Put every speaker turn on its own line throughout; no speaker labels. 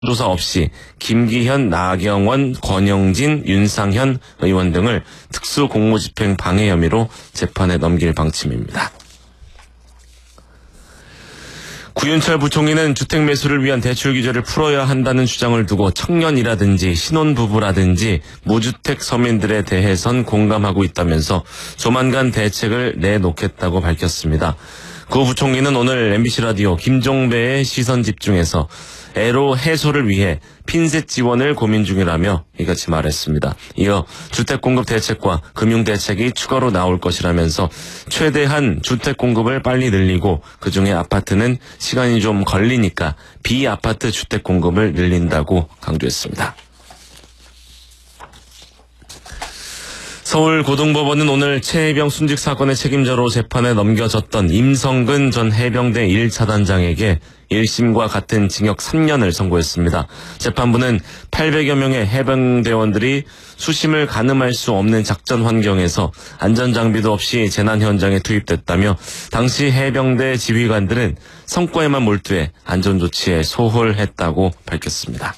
조사 없이 김기현, 나경원, 권영진, 윤상현 의원 등을 특수공무집행 방해 혐의로 재판에 넘길 방침입니다. 구윤철 부총리는 주택 매수를 위한 대출 규제를 풀어야 한다는 주장을 두고 청년이라든지 신혼부부라든지 무주택 서민들에 대해선 공감하고 있다면서 조만간 대책을 내놓겠다고 밝혔습니다. 구 부총리는 오늘 MBC 라디오 김종배의 시선집중에서 애로 해소를 위해 핀셋 지원을 고민 중이라며 이같이 말했습니다. 이어 주택공급 대책과 금융대책이 추가로 나올 것이라면서 최대한 주택공급을 빨리 늘리고 그중에 아파트는 시간이 좀 걸리니까 비아파트 주택공급을 늘린다고 강조했습니다. 서울고등법원은 오늘 최혜병 순직 사건의 책임자로 재판에 넘겨졌던 임성근 전 해병대 1차단장에게 1심과 같은 징역 3년을 선고했습니다. 재판부는 800여 명의 해병대원들이 수심을 가늠할 수 없는 작전 환경에서 안전장비도 없이 재난 현장에 투입됐다며 당시 해병대 지휘관들은 성과에만 몰두해 안전조치에 소홀했다고 밝혔습니다.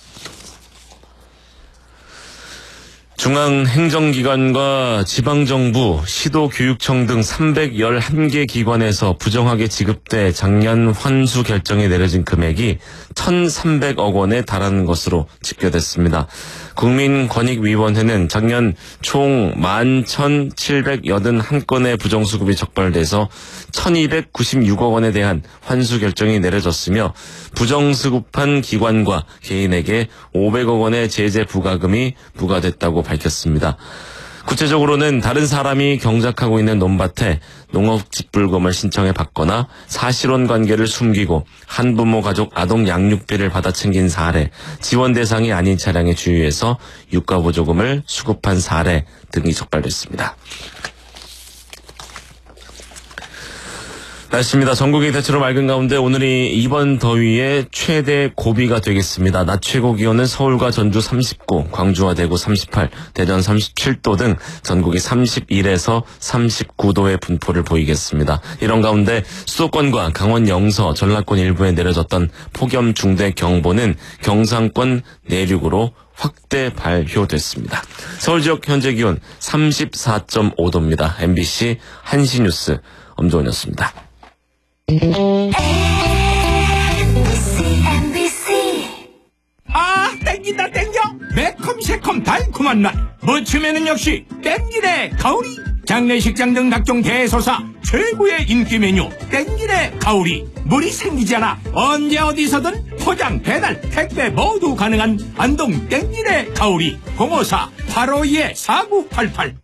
중앙행정기관과 지방정부, 시도교육청 등 311개 기관에서 부정하게 지급돼 작년 환수 결정이 내려진 금액이 1,300억 원에 달하는 것으로 집계됐습니다. 국민권익위원회는 작년 총 11,781건의 부정수급이 적발돼서 1,296억 원에 대한 환수 결정이 내려졌으며 부정수급한 기관과 개인에게 500억 원의 제재 부과금이 부과됐다고 밝혔습니다. 구체적으로는 다른 사람이 경작하고 있는 논밭에 농업집불금을 신청해 받거나 사실혼 관계를 숨기고 한부모 가족 아동 양육비를 받아 챙긴 사례, 지원 대상이 아닌 차량의 주유에서 유가보조금을 수급한 사례 등이 적발됐습니다. 날씨입니다. 전국이 대체로 맑은 가운데 오늘이 이번 더위의 최대 고비가 되겠습니다. 낮 최고 기온은 서울과 전주 39, 광주와 대구 38, 대전 37도 등 전국이 31에서 39도의 분포를 보이겠습니다. 이런 가운데 수도권과 강원 영서, 전라권 일부에 내려졌던 폭염 중대 경보는 경상권 내륙으로 확대 발효됐습니다. 서울 지역 현재 기온 34.5도입니다. MBC 한시뉴스 엄조원이었습니다.
아, 땡긴다 땡겨. 매콤새콤 달콤한 맛 무침에는 역시 땡기네 가오리. 장례식장 등 각종 대소사 최고의 인기 메뉴 땡기네 가오리. 물이 생기지 않아 언제 어디서든 포장 배달 택배 모두 가능한 안동 땡기네 가오리. 054-852-4988